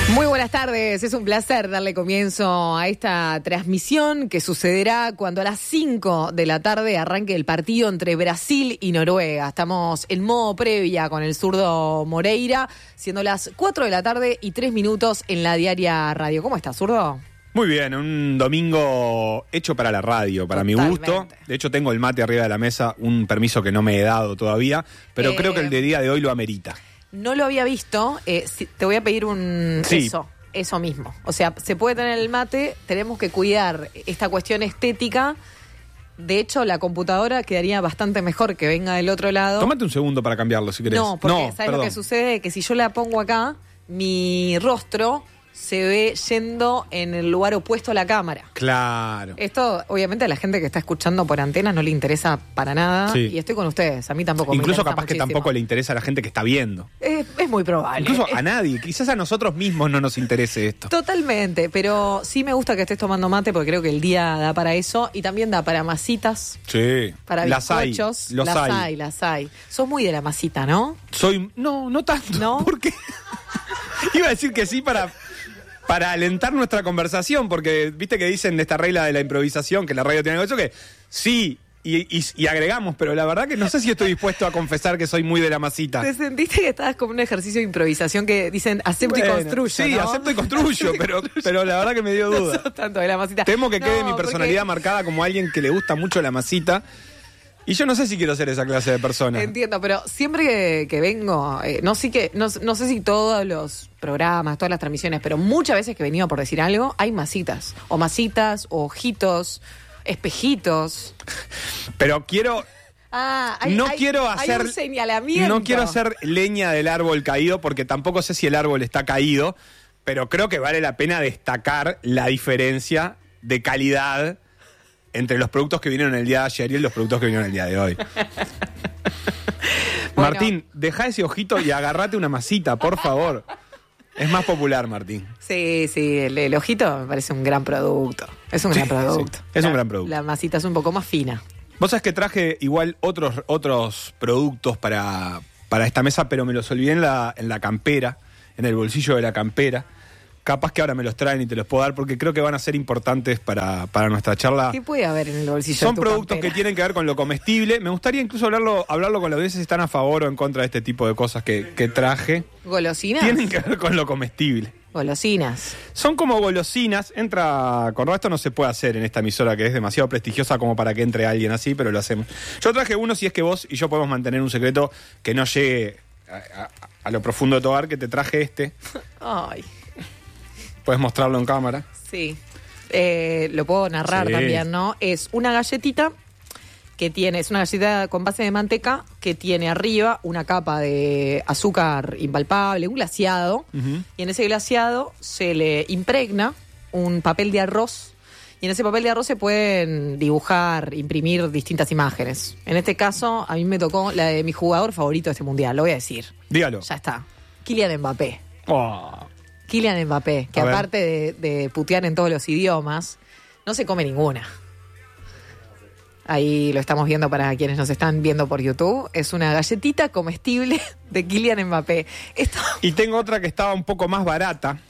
Muy buenas tardes, es un placer darle comienzo a esta transmisión que sucederá cuando a las 5 de la tarde arranque el partido entre Brasil y Noruega. Estamos en modo previa con el zurdo Moreira, siendo las 4 de la tarde y 3 minutos en la Diaria Radio. ¿Cómo estás, zurdo? Muy bien, un domingo hecho para la radio, para Totalmente. mi gusto. De hecho, tengo el mate arriba de la mesa, un permiso que no me he dado todavía, pero creo que el de día de hoy lo amerita. No lo había visto, te voy a pedir Sí. eso mismo. O sea, se puede tener el mate, tenemos que cuidar esta cuestión estética. De hecho, la computadora quedaría bastante mejor que venga del otro lado. Tómate un segundo para cambiarlo, si querés. No, porque ¿sabes perdón. lo que sucede? Que si yo la pongo acá, mi rostro se ve yendo en el lugar opuesto a la cámara. Claro. Esto, obviamente, a la gente que está escuchando por antenas no le interesa para nada. Sí. Y estoy con ustedes. A mí tampoco Incluso me interesa capaz que muchísimo. tampoco le interesa a la gente que está viendo. Es muy probable. Incluso a nadie. Quizás a nosotros mismos no nos interese esto. Totalmente, pero sí me gusta que estés tomando mate porque creo que el día da para eso y también da para masitas, Sí. para Las hay. bizcochos. Los hay. Las hay. Sos muy de la masita, ¿no? No tanto. ¿No? Porque iba a decir que sí para alentar nuestra conversación, porque viste que dicen de esta regla de la improvisación, que la radio tiene algo de eso, que sí, y agregamos, pero la verdad que no sé si estoy dispuesto a confesar que soy muy de la masita. ¿Te sentiste que estabas como un ejercicio de improvisación que dicen acepto y Bueno, construyo? Sí, ¿no? acepto y construyo, pero la verdad que me dio No duda. sos tanto de la masita. Temo que quede No, mi personalidad porque- marcada como alguien que le gusta mucho la masita, y yo no sé si quiero ser esa clase de persona. Entiendo, pero siempre que vengo, no sé si todos los programas, todas las transmisiones, pero muchas veces que he venido por decir algo, hay masitas, o ojitos, espejitos. Pero quiero... No quiero hay hacer- un señalamiento. No quiero hacer leña del árbol caído, porque tampoco sé si el árbol está caído, pero creo que vale la pena destacar la diferencia de calidad entre los productos que vinieron el día de ayer y los productos que vinieron el día de hoy. Bueno. Martín, deja ese ojito y agarrate una masita, por favor. Es más popular, Martín. Sí, el ojito me parece un gran producto. Es un gran producto. sí, es un gran producto. La masita es un poco más fina. Vos sabés que traje igual otros productos para esta mesa, pero me los olvidé en la campera, en el bolsillo de la campera. Capaz que ahora me los traen y te los puedo dar porque creo que van a ser importantes para nuestra charla. ¿Qué puede haber en el bolsillo Son de tu productos campera? que tienen que ver con lo comestible. Me gustaría incluso hablarlo con la audiencia si están a favor o en contra de este tipo de cosas que traje. ¿Golosinas? Tienen que ver con lo comestible. Golosinas. Son como golosinas. Entra, con esto no se puede hacer en esta emisora que es demasiado prestigiosa como para que entre alguien así, pero lo hacemos. Yo traje uno, si es que vos y yo podemos mantener un secreto que no llegue a lo profundo de tu hogar, que te traje este. Ay, Puedes mostrarlo en cámara. sí. Lo puedo narrar Sí. también, ¿no? Es una galletita es una galleta con base de manteca que tiene arriba una capa de azúcar impalpable, un glaseado, y en ese glaseado se le impregna un papel de arroz, y en ese papel de arroz se pueden dibujar, imprimir distintas imágenes. En este caso, a mí me tocó la de mi jugador favorito de este mundial, lo voy a decir. Dígalo. Ya está. Kylian Mbappé. Oh. Kylian Mbappé, que A ver. aparte de putear en todos los idiomas, no se come ninguna. Ahí lo estamos viendo para quienes nos están viendo por YouTube. Es una galletita comestible de Kylian Mbappé. Esto, Y tengo otra que estaba un poco más barata.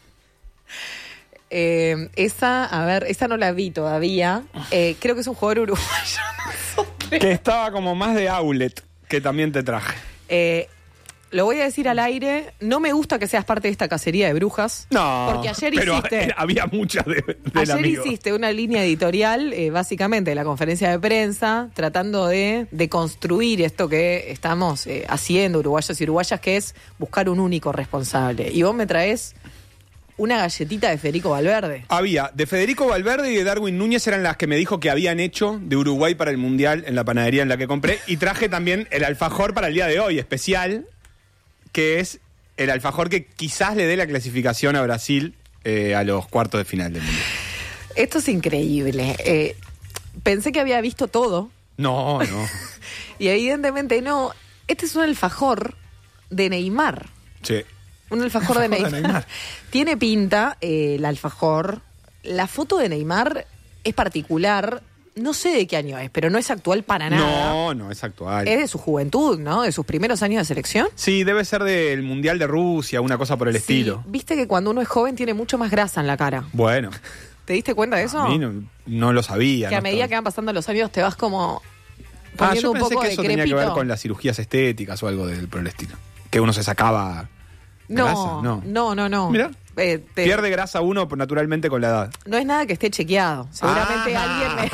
esa no la vi todavía. Creo que es un jugador uruguayo. Que estaba como más de outlet, que también te traje. Lo voy a decir al aire. No me gusta que seas parte de esta cacería de brujas. No, Porque ayer pero hiciste... había muchas del Ayer amigo. hiciste una línea editorial, básicamente, de la conferencia de prensa, tratando de construir esto que estamos haciendo, uruguayos y uruguayas, que es buscar un único responsable. Y vos me traes una galletita de Federico Valverde. Había, de Federico Valverde y de Darwin Núñez eran las que me dijo que habían hecho de Uruguay para el Mundial en la panadería en la que compré. Y traje también el alfajor para el día de hoy, especial, que es el alfajor que quizás le dé la clasificación a Brasil a los cuartos de final del Mundial. Esto es increíble. Pensé que había visto todo, No, no. y evidentemente no. Este es un alfajor de Neymar. Sí. Un alfajor de Neymar. Tiene pinta el alfajor. La foto de Neymar es particular. no sé de qué año es, pero no es actual para nada. No es actual. Es de su juventud, ¿no? De sus primeros años de selección. Sí, debe ser del Mundial de Rusia, una cosa por el estilo. Viste que cuando uno es joven tiene mucho más grasa en la cara. Bueno. ¿Te diste cuenta de eso? A mí no lo sabía. Que a medida que van pasando los años te vas como poniendo yo un pensé poco que de eso crepito. tenía que ver con las cirugías estéticas o algo por el estilo. Que uno se sacaba grasa. No. Mira. Pierde grasa uno naturalmente con la edad. No es nada que esté chequeado. Seguramente alguien...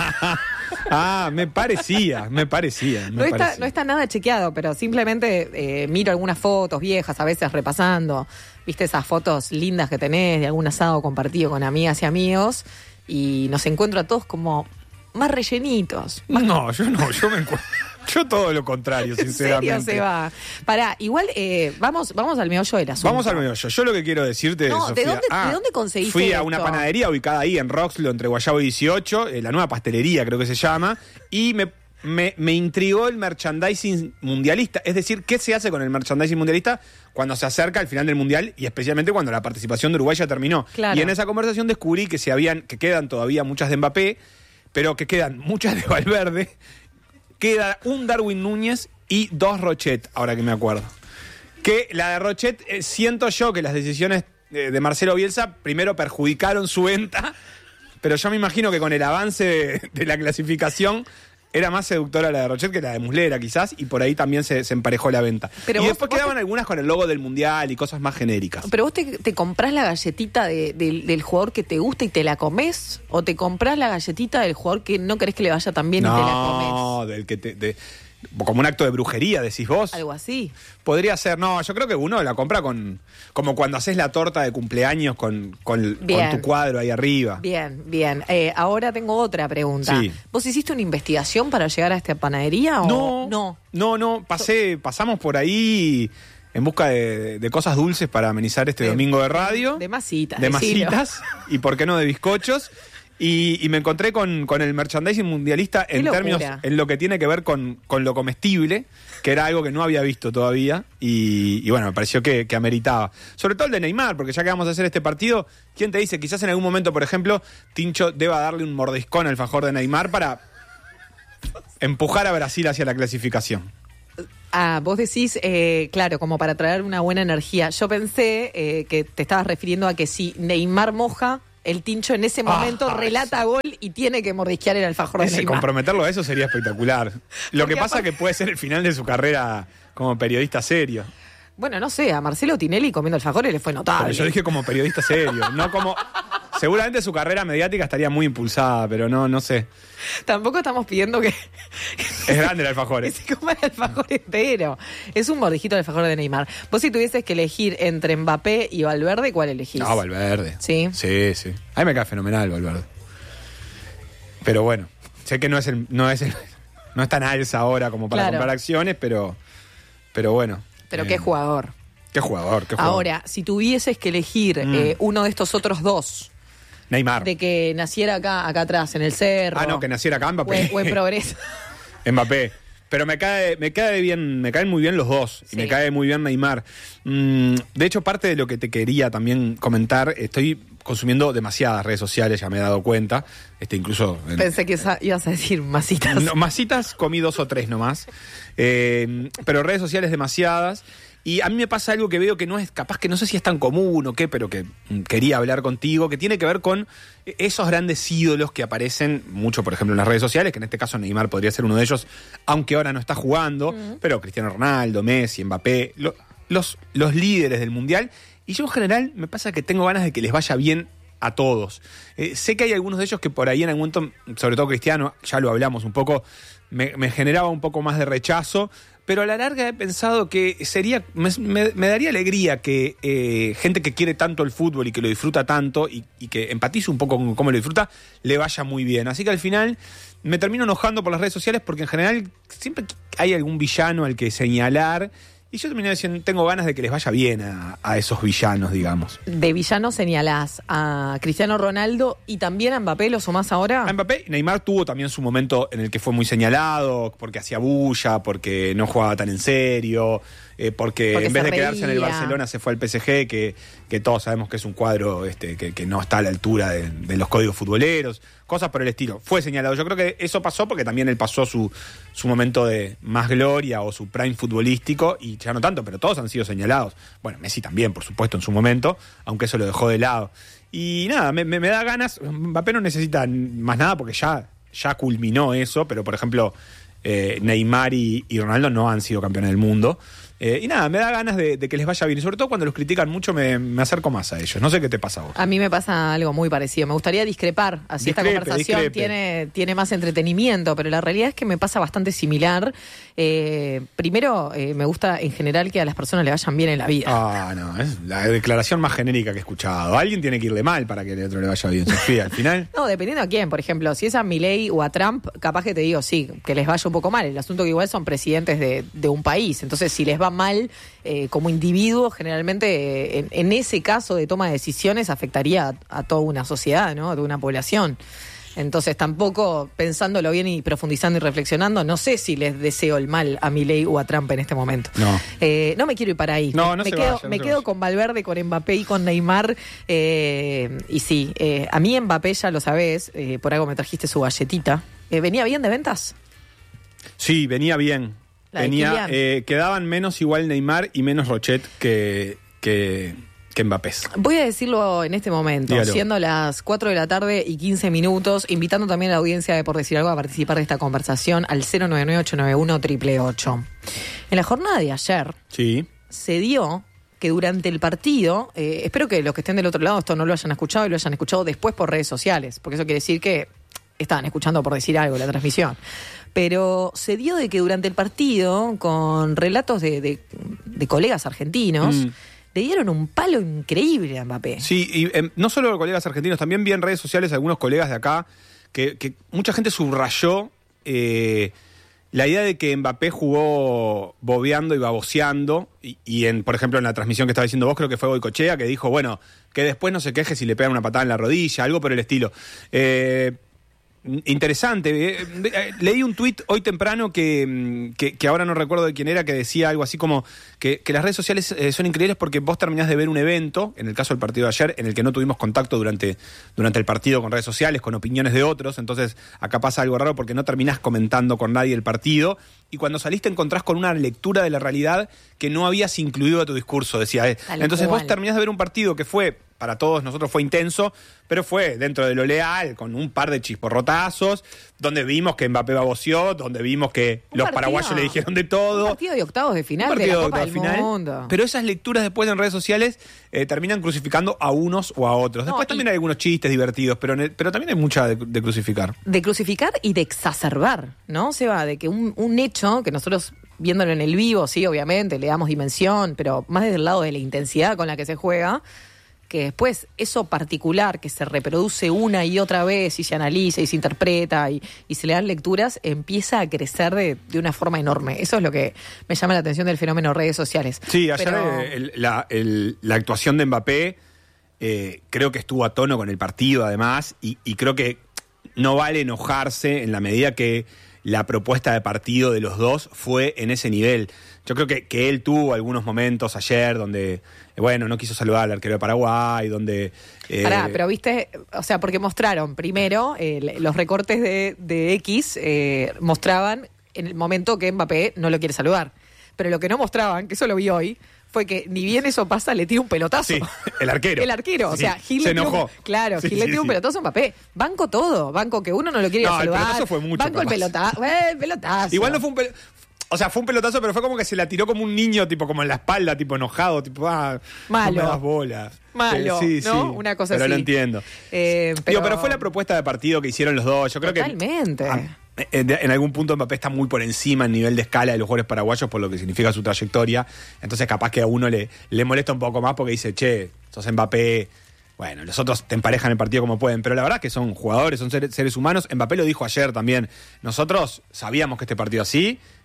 Me parecía. No está nada chequeado, pero simplemente miro algunas fotos viejas, a veces repasando. Viste esas fotos lindas que tenés de algún asado compartido con amigas y amigos, y nos encuentro a todos como más rellenitos. Yo me encuentro... Yo todo lo contrario, sinceramente. ¿En serio, Seba? Pará, igual vamos al meollo del asunto. Vamos al meollo. Yo lo que quiero decirte, Sofía... ¿De dónde conseguiste Fui a esto? una panadería ubicada ahí en Roxlo, entre Guayabo y 18, la nueva pastelería creo que se llama, y me intrigó el merchandising mundialista. Es decir, ¿qué se hace con el merchandising mundialista cuando se acerca al final del mundial y especialmente cuando la participación de Uruguay ya terminó? Claro. Y en esa conversación descubrí que quedan todavía muchas de Mbappé, pero que quedan muchas de Valverde. Queda un Darwin Núñez y 2 Rochet, ahora que me acuerdo. Que la de Rochet, siento yo que las decisiones de Marcelo Bielsa primero perjudicaron su venta, pero yo me imagino que con el avance de la clasificación era más seductora la de Rochet que la de Muslera, quizás, y por ahí también se emparejó la venta. Pero y después quedaban algunas con el logo del Mundial y cosas más genéricas. ¿Pero vos te comprás la galletita del jugador que te gusta y te la comés? ¿O te comprás la galletita del jugador que no querés que le vaya tan bien y te la comés? No, del que como un acto de brujería, decís vos. Algo así. Podría ser, yo creo que uno la compra como cuando haces la torta de cumpleaños con tu cuadro ahí arriba. Bien. Ahora tengo otra pregunta. Sí. ¿Vos hiciste una investigación para llegar a esta panadería o No. Pasamos por ahí en busca de cosas dulces para amenizar este domingo de radio. De masitas. De masitas y por qué no de bizcochos. Y me encontré con el merchandising mundialista en términos, en lo que tiene que ver con lo comestible, que era algo que no había visto todavía, y bueno, me pareció que ameritaba. Sobre todo el de Neymar, porque ya que vamos a hacer este partido, ¿quién te dice? Quizás en algún momento, por ejemplo, Tincho deba darle un mordiscón al alfajor de Neymar para empujar a Brasil hacia la clasificación. Vos decís, claro, como para traer una buena energía. Yo pensé que te estabas refiriendo a que si Neymar moja, el Tincho en ese momento relata gol y tiene que mordisquear el alfajor de Neymar. Comprometerlo a eso sería espectacular. Lo que pasa es que puede ser el final de su carrera como periodista serio. Bueno, no sé, a Marcelo Tinelli comiendo alfajores le fue notable. Pero yo dije como periodista serio, no como... Seguramente su carrera mediática estaría muy impulsada, pero no sé. Tampoco estamos pidiendo que es grande el alfajor. Que se coma el alfajor entero. Es un mordijito de alfajor de Neymar. Vos si tuvieses que elegir entre Mbappé y Valverde, ¿cuál elegís? No, Valverde. ¿Sí? Sí. A mí me cae fenomenal Valverde. Pero bueno, sé que no es tan alza ahora como para comprar acciones, pero bueno. Pero qué jugador. Qué jugador. Ahora, si tuvieses que elegir uno de estos otros dos, Neymar. de que naciera acá atrás, en el cerro. No, que naciera acá Mbappé. O en Progreso. Mbappé. Pero me caen muy bien los dos. Y me cae muy bien Neymar. De hecho, parte de lo que te quería también comentar, estoy consumiendo demasiadas redes sociales, ya me he dado cuenta. Incluso. Pensé que ibas a decir masitas. No, masitas comí 2 o 3 nomás. Pero redes sociales demasiadas. Y a mí me pasa algo que veo que no es, capaz que no sé si es tan común o qué, pero que quería hablar contigo, que tiene que ver con esos grandes ídolos que aparecen mucho, por ejemplo, en las redes sociales, que en este caso Neymar podría ser uno de ellos, aunque ahora no está jugando, pero Cristiano Ronaldo, Messi, Mbappé, los líderes del Mundial. Y yo en general me pasa que tengo ganas de que les vaya bien a todos. Sé que hay algunos de ellos que por ahí en algún momento, sobre todo Cristiano, ya lo hablamos un poco, me generaba un poco más de rechazo, pero a la larga he pensado que me daría alegría que gente que quiere tanto el fútbol y que lo disfruta tanto y que empatice un poco con cómo lo disfruta, le vaya muy bien. Así que al final me termino enojando por las redes sociales porque en general siempre hay algún villano al que señalar Y yo terminé diciendo, tengo ganas de que les vaya bien a esos villanos, digamos. De villanos señalás a Cristiano Ronaldo y también a Mbappé, ¿lo sumás ahora? A Mbappé, Neymar tuvo también su momento en el que fue muy señalado, porque hacía bulla, porque no jugaba tan en serio, porque en vez de quedarse en el Barcelona se fue al PSG, que todos sabemos que es un cuadro que no está a la altura de los códigos futboleros, cosas por el estilo. Fue señalado. Yo creo que eso pasó porque también él pasó su momento de más gloria o su prime futbolístico, y ya no tanto, pero todos han sido señalados. Bueno, Messi también, por supuesto, en su momento, aunque eso lo dejó de lado. Y nada, me da ganas. Mbappé no necesita más nada porque ya culminó eso, pero por ejemplo, Neymar y Ronaldo no han sido campeones del mundo. Y nada, me da ganas de que les vaya bien. Y sobre todo cuando los critican mucho me acerco más a ellos. No sé qué te pasa a vos. A mí me pasa algo muy parecido. Me gustaría discrepar. Así esta conversación tiene más entretenimiento, pero la realidad es que me pasa bastante similar. Primero, me gusta en general que a las personas le vayan bien en la vida. Ah, no, es la declaración más genérica que he escuchado. Alguien tiene que irle mal para que el otro le vaya bien, Sofía, al final. No, dependiendo a quién. Por ejemplo, si es a Milei o a Trump, capaz que te digo, sí, que les vaya un poco mal. El asunto que igual son presidentes de un país. Entonces, si les va mal como individuos, generalmente en ese caso de toma de decisiones afectaría a toda una sociedad, ¿no? A toda una población. Entonces tampoco, pensándolo bien y profundizando y reflexionando, no sé si les deseo el mal a Milei o a Trump en este momento. No. No me quiero ir para ahí. Me quedo con Valverde, con Mbappé y con Neymar. Y sí, a mí Mbappé, ya lo sabés, por algo me trajiste su galletita. ¿Venía bien de ventas? Sí, venía bien. Quedaban menos igual Neymar y menos Rochet que Mbappé. Voy a decirlo en este momento, Dígalo. Siendo las 4 de la tarde y 15 minutos, invitando también a la audiencia de Por Decir Algo a participar de esta conversación al 099-891-888. En la jornada de ayer Sí. se dio que durante el partido, espero que los que estén del otro lado esto no lo hayan escuchado y lo hayan escuchado después por redes sociales, porque eso quiere decir que estaban escuchando Por Decir Algo la transmisión. Pero se dio de que durante el partido, con relatos de colegas argentinos, le dieron un palo increíble a Mbappé. Sí, y no solo colegas argentinos, también vi en redes sociales algunos colegas de acá que mucha gente subrayó la idea de que Mbappé jugó bobeando y baboseando, y por ejemplo en la transmisión que estaba diciendo vos, creo que fue Goicoechea, que dijo, bueno, que después no se queje si le pegan una patada en la rodilla, algo por el estilo. Interesante. Leí un tuit hoy temprano que ahora no recuerdo de quién era, que decía algo así como que las redes sociales son increíbles porque vos terminás de ver un evento, en el caso del partido de ayer, en el que no tuvimos contacto durante el partido con redes sociales, con opiniones de otros, entonces acá pasa algo raro porque no terminás comentando con nadie el partido, y cuando salís te encontrás con una lectura de la realidad que no habías incluido a tu discurso, decía. Entonces vos terminás de ver un partido que fue, para todos nosotros fue intenso, pero fue dentro de lo leal, con un par de chisporrotazos, donde vimos que Mbappé baboseó, donde vimos que los paraguayos le dijeron de todo. Un partido de octavos de final de la Copa del Mundo. Pero esas lecturas después en redes sociales terminan crucificando a unos o a otros. Después también hay algunos chistes divertidos, pero también hay mucha de crucificar. De crucificar y de exacerbar, ¿no? Se va de que un hecho que nosotros, viéndolo en el vivo, sí, obviamente, le damos dimensión, pero más desde el lado de la intensidad con la que se juega, que después eso particular que se reproduce una y otra vez y se analiza y se interpreta y se le dan lecturas, empieza a crecer de una forma enorme. Eso es lo que me llama la atención del fenómeno redes sociales. Sí, ayer la actuación de Mbappé creo que estuvo a tono con el partido además, y creo que no vale enojarse en la medida que la propuesta de partido de los dos fue en ese nivel. Yo creo que él tuvo algunos momentos ayer donde, no quiso saludar al arquero de Paraguay, donde... pero viste, o sea, porque mostraron primero los recortes de X, mostraban en el momento que Mbappé no lo quiere saludar. Pero lo que no mostraban, que eso lo vi hoy, fue que ni bien eso pasa, le tira un pelotazo. Sí, el arquero. O sea, Gil se enojó. Gil le tira un pelotazo a Mbappé. Banco todo, banco que uno no lo quiere saludar. El pelotazo fue mucho. Banco el pelotazo. Pelotazo. Igual no fue un pelotazo. O sea, fue un pelotazo, pero fue como que se la tiró como un niño, tipo como en la espalda, tipo enojado, tipo, malo. No me das bolas. Malo, sí, ¿no? Sí, una cosa pero así. Lo entiendo. Pero fue la propuesta de partido que hicieron los dos. Yo creo Totalmente. En algún punto Mbappé está muy por encima en nivel de escala de los jugadores paraguayos por lo que significa su trayectoria. Entonces capaz que a uno le molesta un poco más porque dice, che, sos Mbappé. Bueno, los otros te emparejan el partido como pueden, pero la verdad es que son jugadores, son seres humanos. Mbappé lo dijo ayer también. Nosotros sabíamos que este partido así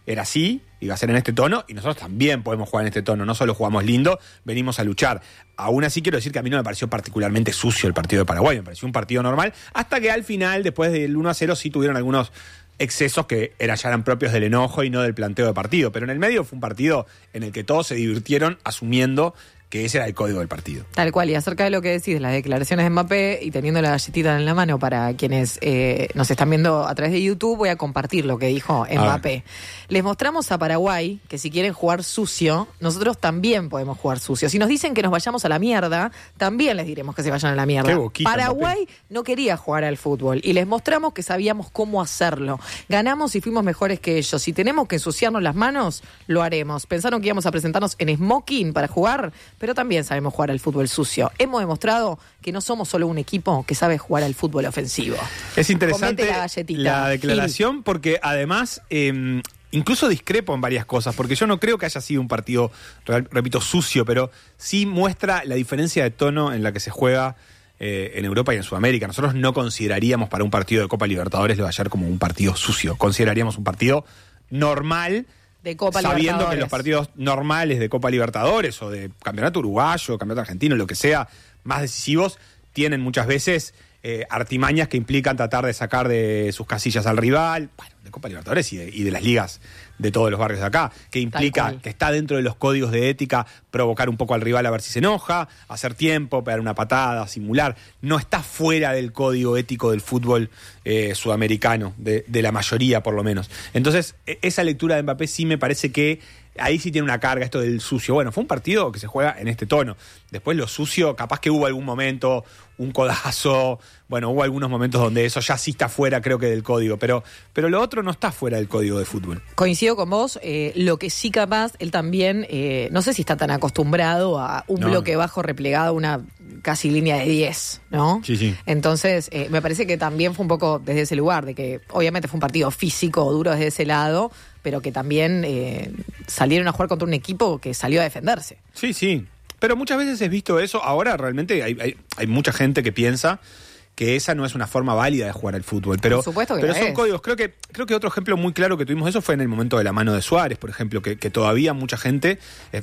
era así, iba a ser en este tono, y nosotros también podemos jugar en este tono, no solo jugamos lindo, venimos a luchar. Aún así quiero decir que a mí no me pareció particularmente sucio el partido de Paraguay, me pareció un partido normal, hasta que al final, después del 1-0, sí tuvieron algunos excesos que ya eran propios del enojo y no del planteo de partido. Pero en el medio fue un partido en el que todos se divirtieron asumiendo que ese era el código del partido. Tal cual, y acerca de lo que decís, de las declaraciones de Mbappé y teniendo la galletita en la mano para quienes nos están viendo a través de YouTube, voy a compartir lo que dijo Mbappé. Les mostramos a Paraguay que si quieren jugar sucio, nosotros también podemos jugar sucio. Si nos dicen que nos vayamos a la mierda, también les diremos que se vayan a la mierda. Qué boquita, Paraguay Mbappé no quería jugar al fútbol y les mostramos que sabíamos cómo hacerlo. Ganamos y fuimos mejores que ellos. Si tenemos que ensuciarnos las manos, lo haremos. Pensaron que íbamos a presentarnos en smoking para jugar, pero también sabemos jugar al fútbol sucio. Hemos demostrado que no somos solo un equipo que sabe jugar al fútbol ofensivo. Es interesante Comete la galletita, la declaración, porque además incluso discrepo en varias cosas, porque yo no creo que haya sido un partido, repito, sucio, pero sí muestra la diferencia de tono en la que se juega en Europa y en Sudamérica. Nosotros no consideraríamos para un partido de Copa Libertadores lo de ayer como un partido sucio. Consideraríamos un partido normal, de Copa sabiendo Libertadores. que los partidos normales de Copa Libertadores o de Campeonato Uruguayo, Campeonato Argentino, lo que sea, más decisivos, tienen muchas veces artimañas que implican tratar de sacar de sus casillas al rival, bueno, de Copa Libertadores y de las ligas de todos los barrios de acá, que implica que está dentro de los códigos de ética provocar un poco al rival a ver si se enoja, hacer tiempo, pegar una patada, simular. No está fuera del código ético del fútbol sudamericano, de la mayoría por lo menos. Entonces, esa lectura de Mbappé sí me parece que ahí sí tiene una carga esto del sucio. Bueno, fue un partido que se juega en este tono. Después lo sucio, capaz que hubo algún momento, un codazo, bueno, hubo algunos momentos donde eso ya sí está fuera, creo que del código, pero lo otro no está fuera del código de fútbol. Coincido con vos, lo que sí capaz, él también, no sé si está tan acostumbrado a un bloque bajo replegado, una casi línea de 10, ¿no? Sí, sí. Entonces, me parece que también fue un poco desde ese lugar, de que obviamente fue un partido físico, duro desde ese lado, pero que también salieron a jugar contra un equipo que salió a defenderse. Sí, sí. Pero muchas veces he visto eso. Ahora realmente hay mucha gente que piensa que esa no es una forma válida de jugar al fútbol. Pero, por supuesto que pero no son es. códigos. Creo que otro ejemplo muy claro que tuvimos de eso fue en el momento de la mano de Suárez, por ejemplo, que todavía mucha gente,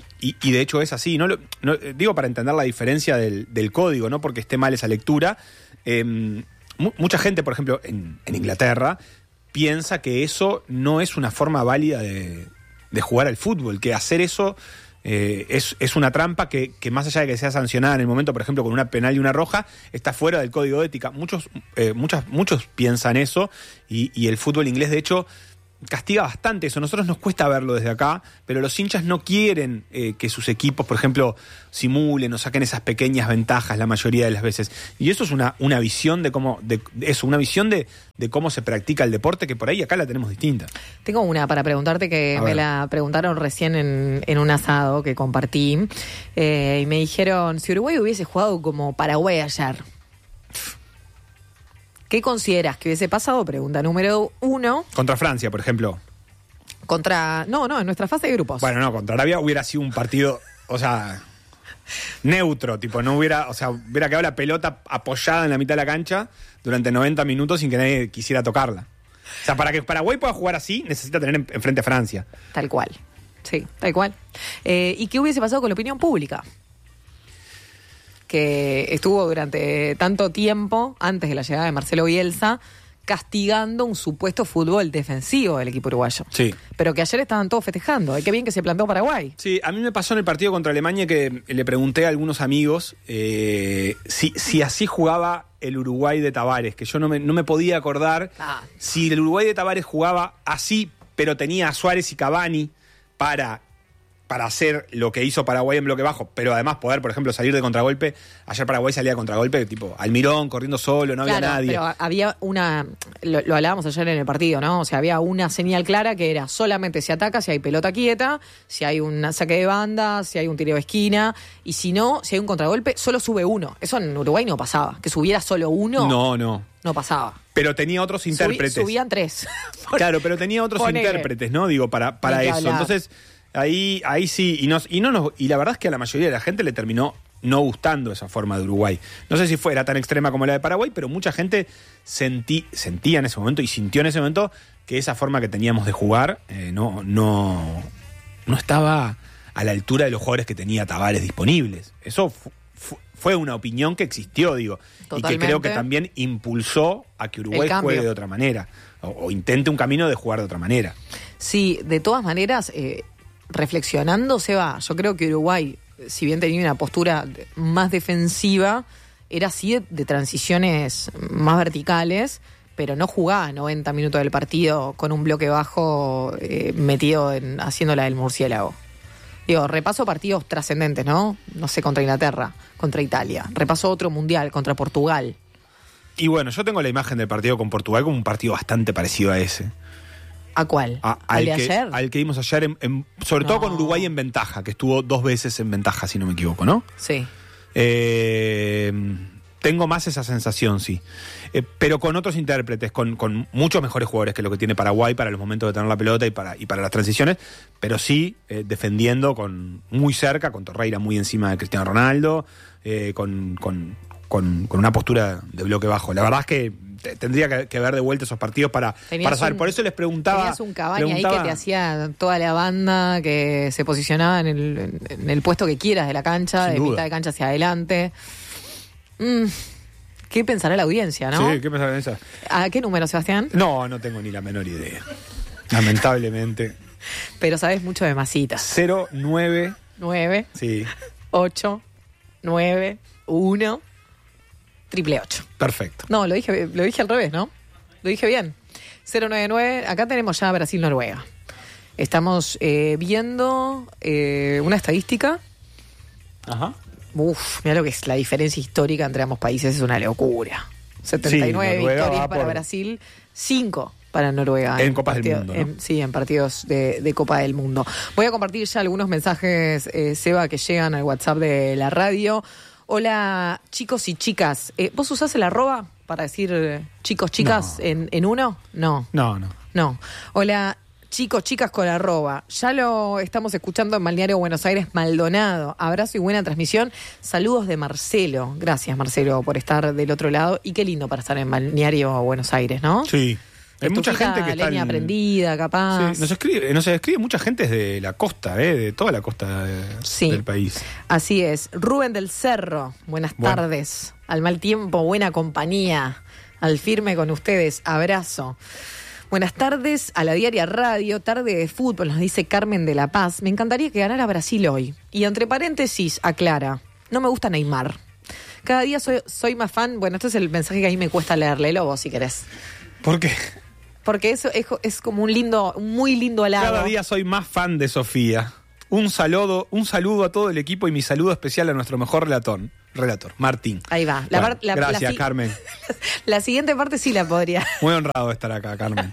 y de hecho es así, no digo para entender la diferencia del código, no porque esté mal esa lectura. Mucha gente, por ejemplo, en Inglaterra, piensa que eso no es una forma válida de jugar al fútbol, que hacer eso es una trampa que más allá de que sea sancionada en el momento, por ejemplo, con una penal y una roja, está fuera del código de ética. Muchos piensan eso y el fútbol inglés, de hecho, castiga bastante eso. Nosotros nos cuesta verlo desde acá, pero los hinchas no quieren que sus equipos, por ejemplo, simulen o saquen esas pequeñas ventajas la mayoría de las veces. Y eso es una visión de cómo de cómo se practica el deporte, que por ahí acá la tenemos distinta. Tengo una para preguntarte que me la preguntaron recién en un asado que compartí y me dijeron, si Uruguay hubiese jugado como Paraguay ayer, ¿qué consideras que hubiese pasado? Pregunta número 1. Contra Francia, por ejemplo. No, en nuestra fase de grupos. Bueno, no, contra Arabia hubiera sido un partido, neutro, hubiera quedado la pelota apoyada en la mitad de la cancha durante 90 minutos sin que nadie quisiera tocarla. O sea, para que Paraguay pueda jugar así, necesita tener enfrente a Francia. Tal cual. Sí, tal cual. ¿Y qué hubiese pasado con la opinión pública? Que estuvo durante tanto tiempo, antes de la llegada de Marcelo Bielsa, castigando un supuesto fútbol defensivo del equipo uruguayo. Sí. Pero que ayer estaban todos festejando. Qué bien que se planteó Paraguay. Sí, a mí me pasó en el partido contra Alemania que le pregunté a algunos amigos si así jugaba el Uruguay de Tavares, que yo no me podía acordar si el Uruguay de Tavares jugaba así, pero tenía a Suárez y Cavani para hacer lo que hizo Paraguay en bloque bajo, pero además poder, por ejemplo, salir de contragolpe. Ayer Paraguay salía de contragolpe, tipo Almirón corriendo solo, no había nadie. Pero había lo hablábamos ayer en el partido, ¿no? O sea, había una señal clara que era solamente se ataca si hay pelota quieta, si hay un saque de banda, si hay un tiro de esquina, y si no, si hay un contragolpe, solo sube uno. Eso en Uruguay no pasaba. Que subiera solo uno. No pasaba. Pero tenía otros intérpretes. Subían 3. Claro, pero tenía otros intérpretes, ¿no? Digo, para eso. Entonces, ahí sí, y la verdad es que a la mayoría de la gente le terminó no gustando esa forma de Uruguay. No sé si fuera tan extrema como la de Paraguay, pero mucha gente sentía en ese momento y sintió en ese momento que esa forma que teníamos de jugar no estaba a la altura de los jugadores que tenía Tavares disponibles. Eso fue una opinión que existió, digo, Totalmente. y que creo que también impulsó a que Uruguay juegue de otra manera, o intente un camino de jugar de otra manera. Sí, de todas maneras, reflexionando, Seba, yo creo que Uruguay, si bien tenía una postura más defensiva, era así de transiciones más verticales, pero no jugaba 90 minutos del partido con un bloque bajo metido haciendo la del murciélago. Digo, repaso partidos trascendentes, ¿no? No sé, contra Inglaterra, contra Italia. Repaso otro mundial, contra Portugal. Y bueno, yo tengo la imagen del partido con Portugal como un partido bastante parecido a ese. ¿A cuál? ¿Al de que, ayer? Al que vimos ayer, sobre todo con Uruguay en ventaja, que estuvo 2 veces en ventaja, si no me equivoco, ¿no? Sí. Tengo más esa sensación, sí. Pero con otros intérpretes, con muchos mejores jugadores que lo que tiene Paraguay para los momentos de tener la pelota y para las transiciones, pero sí defendiendo muy cerca, con Torreira muy encima de Cristiano Ronaldo, con una postura de bloque bajo. La verdad es que tendría que ver de vuelta esos partidos para saber. Por eso les preguntaba... Tenías un Cavani ahí que te hacía toda la banda, que se posicionaba en el puesto que quieras de la cancha, de mitad de cancha hacia adelante. ¿Qué pensará la audiencia, no? Sí, ¿qué pensará en esa? ¿A qué número, Sebastián? No tengo ni la menor idea. Lamentablemente. Pero sabes mucho de masitas. 09... 9. Sí. 8. 9. 1. 888. Perfecto. No, lo dije al revés, ¿no? Lo dije bien. 099. Acá tenemos ya Brasil-Noruega. Estamos viendo una estadística. Ajá. Mira lo que es la diferencia histórica entre ambos países, es una locura. 79 victorias para Brasil, 5 para Noruega. En Copas del Mundo, ¿no? Sí, en partidos de Copa del Mundo. Voy a compartir ya algunos mensajes, Seba, que llegan al WhatsApp de la radio. Hola, chicos y chicas. ¿Vos usás el @ para decir chicos, chicas en uno? No. No. Hola, chicos, chicas con @. Ya lo estamos escuchando en Balneario Buenos Aires, Maldonado. Abrazo y buena transmisión. Saludos de Marcelo. Gracias, Marcelo, por estar del otro lado. Y qué lindo para estar en Balneario Buenos Aires, ¿no? Sí. Hay mucha gente que está leña prendida, capaz. Sí, nos escribe mucha gente desde la costa, de toda la costa del país. Así es. Rubén del Cerro, buenas tardes. Al mal tiempo, buena compañía. Al firme con ustedes, abrazo. Buenas tardes a la Diaria Radio, tarde de fútbol, nos dice Carmen de La Paz. Me encantaría que ganara Brasil hoy. Y entre paréntesis, aclara, no me gusta Neymar. Cada día soy más fan. Bueno, este es el mensaje que a mí me cuesta leerle, Lobo, si querés. ¿Por qué? Porque eso es como un muy lindo halago. Cada día soy más fan de Sofía. Un saludo a todo el equipo y mi saludo especial a nuestro mejor relator, Martín. Ahí va. Gracias, Carmen. La siguiente parte sí la podría. Muy honrado de estar acá, Carmen.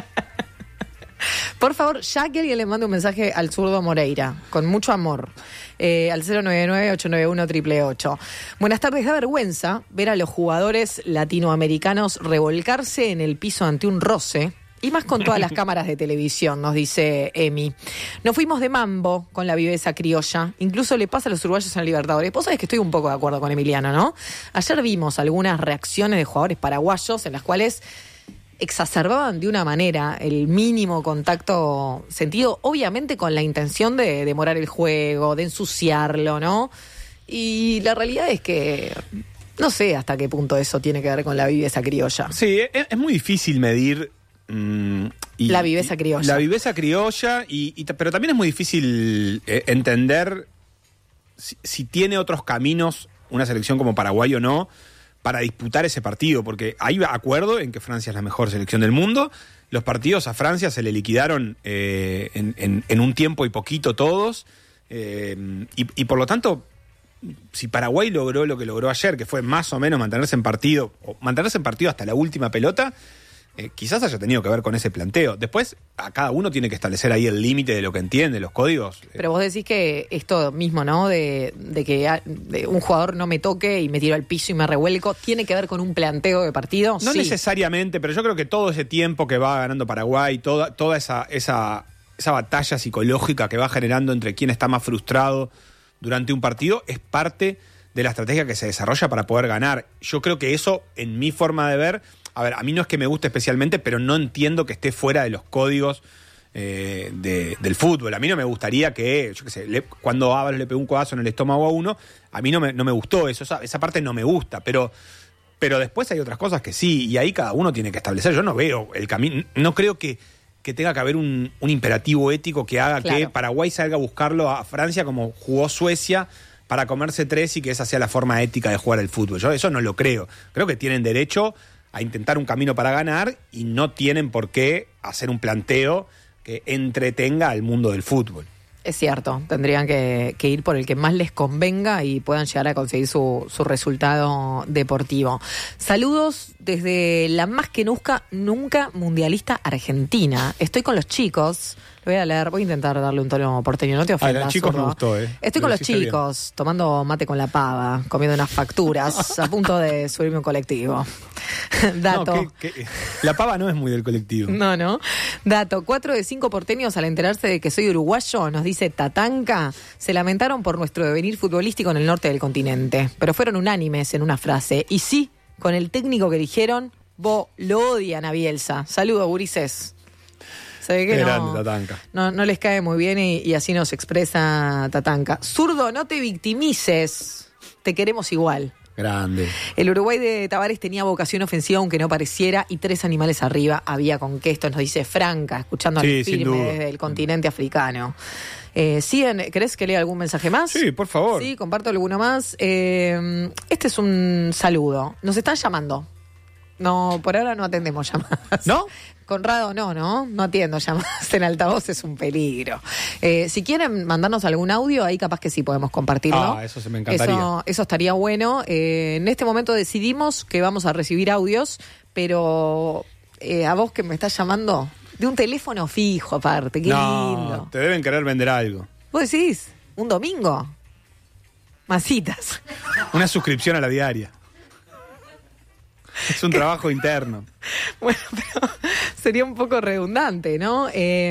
Por favor, ya que alguien le mande un mensaje al zurdo Moreira, con mucho amor, al 099-891-888. Buenas tardes, da vergüenza ver a los jugadores latinoamericanos revolcarse en el piso ante un roce, y más con todas las cámaras de televisión, nos dice Emi. Nos fuimos de mambo con la viveza criolla, incluso le pasa a los uruguayos en Libertadores. Vos sabés que estoy un poco de acuerdo con Emiliano, ¿no? Ayer vimos algunas reacciones de jugadores paraguayos en las cuales exacerbaban de una manera el mínimo contacto sentido, obviamente con la intención de demorar el juego, de ensuciarlo, ¿no? Y la realidad es que no sé hasta qué punto eso tiene que ver con la viveza criolla. Sí, es muy difícil medir la viveza criolla. La viveza criolla, pero también es muy difícil entender si tiene otros caminos una selección como Paraguay o no para disputar ese partido, porque hay acuerdo en que Francia es la mejor selección del mundo. Los partidos a Francia se le liquidaron en un tiempo y poquito todos, y por lo tanto, si Paraguay logró lo que logró ayer, que fue más o menos mantenerse en partido hasta la última pelota, quizás haya tenido que ver con ese planteo. Después, a cada uno tiene que establecer ahí el límite de lo que entiende, los códigos. Pero vos decís que esto mismo, ¿no? De que un jugador no me toque y me tiro al piso y me revuelco, ¿tiene que ver con un planteo de partido? No necesariamente, pero yo creo que todo ese tiempo que va ganando Paraguay, toda esa batalla psicológica que va generando entre quien está más frustrado durante un partido, es parte de la estrategia que se desarrolla para poder ganar. Yo creo que eso, en mi forma de ver, a ver, a mí no es que me guste especialmente, pero no entiendo que esté fuera de los códigos del fútbol. A mí no me gustaría que, yo qué sé, cuando Ábalos le pegó un codazo en el estómago a uno, a mí no me gustó eso, esa parte no me gusta, pero después hay otras cosas que sí, y ahí cada uno tiene que establecer. Yo no veo el camino, no creo que tenga que haber un imperativo ético que haga que Paraguay salga a buscarlo a Francia como jugó Suecia para comerse 3 y que esa sea la forma ética de jugar el fútbol. Yo eso no lo creo. Creo que tienen derecho a intentar un camino para ganar y no tienen por qué hacer un planteo que entretenga al mundo del fútbol. Es cierto, tendrían que ir por el que más les convenga y puedan llegar a conseguir su resultado deportivo. Saludos desde la más que nunca mundialista Argentina. Estoy con los chicos. Lo voy a leer, voy a intentar darle un tono porteño, no te ofendas. Los chicos Zurdo. me gustó, Estoy con los chicos, tomando mate con la pava, comiendo unas facturas, a punto de subirme un colectivo. Dato. No, la pava no es muy del colectivo. No. Dato, 4 de 5 porteños al enterarse de que soy uruguayo, nos dice Tatanka, se lamentaron por nuestro devenir futbolístico en el norte del continente, pero fueron unánimes en una frase. Y sí, con el técnico que eligieron, lo odian a Bielsa. Saludos, gurises. Se ve que no les cae muy bien y así nos expresa Tatanka. Zurdo, no te victimices, te queremos igual. Grande. El Uruguay de Tavares tenía vocación ofensiva aunque no pareciera y 3 animales arriba había con que esto, nos dice Franca, escuchando al firme desde el continente africano. ¿Querés que lea algún mensaje más? Sí, por favor. Sí, comparto alguno más. Este es un saludo. Nos están llamando. No, por ahora no atendemos llamadas. ¿No? Conrado, no atiendo llamadas en altavoz, es un peligro. Si quieren mandarnos algún audio, ahí capaz que sí podemos compartirlo. Eso se me encantaría. Eso estaría bueno. En este momento decidimos que vamos a recibir audios, pero a vos que me estás llamando, de un teléfono fijo aparte, qué lindo. Te deben querer vender algo. ¿Vos decís? ¿Un domingo? Masitas. Una suscripción a la diaria. Es un trabajo interno. Bueno, pero sería un poco redundante, ¿no?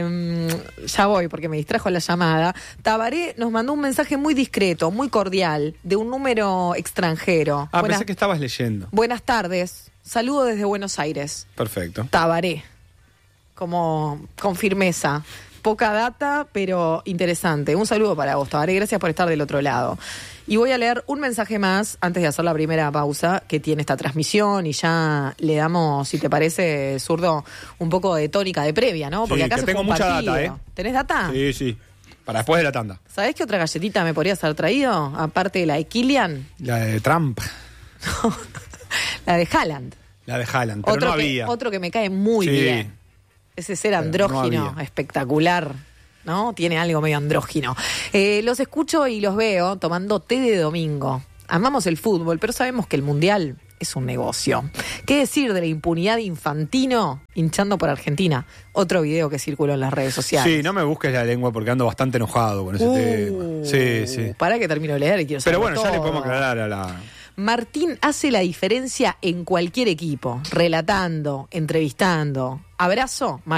Ya voy, porque me distrajo la llamada. Tabaré nos mandó un mensaje muy discreto, muy cordial, de un número extranjero. Pensé que estabas leyendo. Buenas tardes. Saludo desde Buenos Aires. Perfecto. Tabaré. Como con firmeza. Poca data, pero interesante. Un saludo para vos, Tabaré. Gracias por estar del otro lado. Y voy a leer un mensaje más antes de hacer la primera pausa que tiene esta transmisión y ya le damos, si te parece, Zurdo, un poco de tónica de previa, ¿no? Porque sí, acá que se tengo mucha data, ¿eh? ¿Tenés data? Sí. Para después de la tanda. ¿Sabés qué otra galletita me podrías haber traído? Aparte de la de Kylian. La de Trump. No, la de Haaland. La de Haaland, pero no había. Otro que me cae muy bien. Ese ser andrógino, espectacular, ¿no? Tiene algo medio andrógino. Los escucho y los veo tomando té de domingo. Amamos el fútbol, pero sabemos que el mundial es un negocio. ¿Qué decir de la impunidad de Infantino hinchando por Argentina? Otro video que circuló en las redes sociales. Sí, no me busques la lengua porque ando bastante enojado con ese tema. Sí. Para que termino de leer y quiero saber. Pero bueno, todo. ya le podemos aclarar a la... Martín hace la diferencia en cualquier equipo, relatando, entrevistando. Abrazo,